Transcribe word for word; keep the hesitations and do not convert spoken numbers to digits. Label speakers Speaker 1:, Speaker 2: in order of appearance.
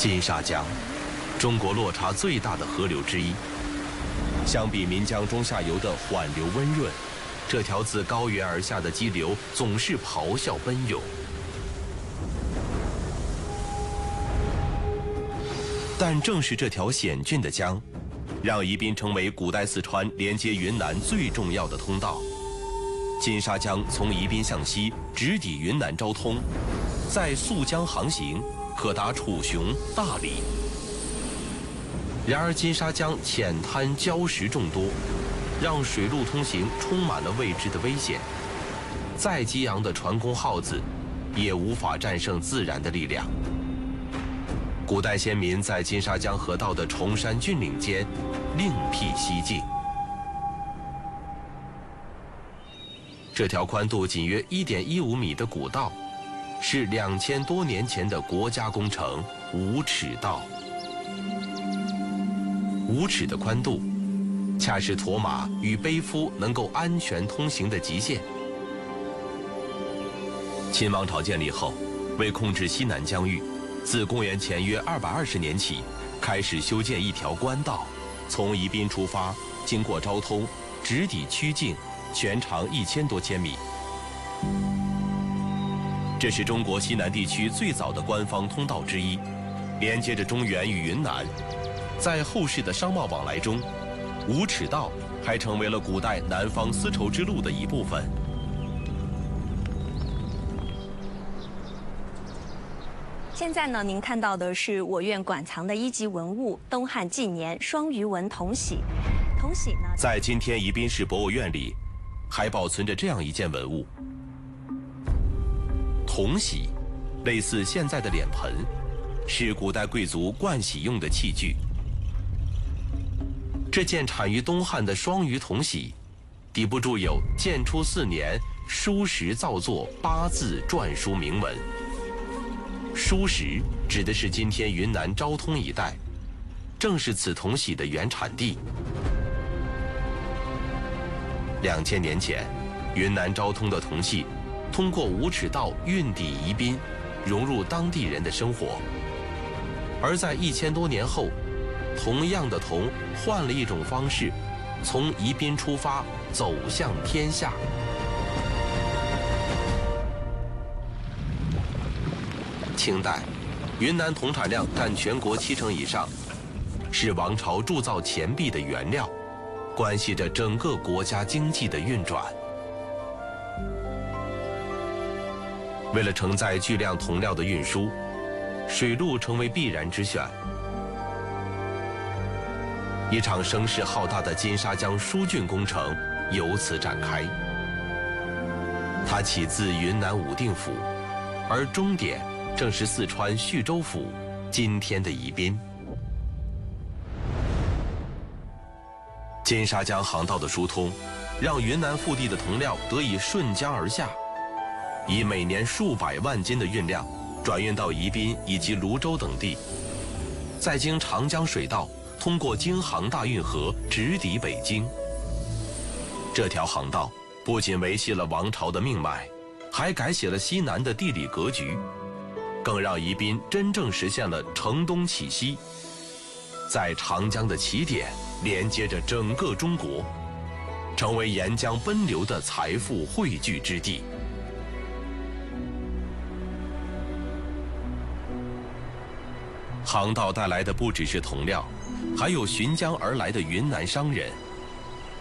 Speaker 1: 金沙江，中国落差最大的河流之一。相比岷江中下游的缓流温润，这条自高原而下的激流总是咆哮奔涌。但正是这条险峻的江，让宜宾成为古代四川连接云南最重要的通道。金沙江从宜宾向西直抵云南昭通，在溯江航行，可达楚雄、大理。然而，金沙江浅滩礁石众多，让水陆通行充满了未知的危险。再激昂的船工号子，也无法战胜自然的力量。古代先民在金沙江河道的崇山峻岭间另辟蹊径。这条宽度仅约 一点一五米的古道，是两千多年前的国家工程五尺道。五尺的宽度，恰是驮马与背夫能够安全通行的极限。秦王朝建立后，为控制西南疆域，自公元前约二百二十年起，开始修建一条官道，从宜宾出发，经过昭通，直抵曲靖，全长一千多千米。这是中国西南地区最早的官方通道之一，连接着中原与云南。在后世的商贸往来中，五尺道还成为了古代南方丝绸之路的一部分。
Speaker 2: 现在呢，您看到的是我院馆藏的一级文物——东汉纪年双鱼纹铜玺。铜玺呢，
Speaker 1: 在今天宜宾市博物院里，还保存着这样一件文物。铜玺，类似现在的脸盆，是古代贵族盥洗用的器具。这件产于东汉的双鱼铜玺，底部注有“建初四年书石造作八字篆书”铭文。书石指的是今天云南昭通一带，正是此铜玺的原产地。两千年前，云南昭通的铜器通过五尺道运抵宜宾，融入当地人的生活。而在一千多年后，同样的铜换了一种方式，从宜宾出发，走向天下。清代，云南铜产量占全国七成以上，是王朝铸造钱币的原料，关系着整个国家经济的运转。为了承载巨量铜料的运输，水路成为必然之选。一场声势浩大的金沙江疏浚工程由此展开。它起自云南武定府，而终点正是四川叙州府，今天的宜宾。金沙江航道的疏通，让云南腹地的铜料得以顺江而下，以每年数百万斤的运量转运到宜宾以及泸州等地，再经长江水道通过京杭大运河直抵北京。这条航道不仅维系了王朝的命脉，还改写了西南的地理格局，更让宜宾真正实现了承东启西，在长江的起点连接着整个中国，成为沿江奔流的财富汇聚之地。航道带来的不只是铜料，还有寻江而来的云南商人。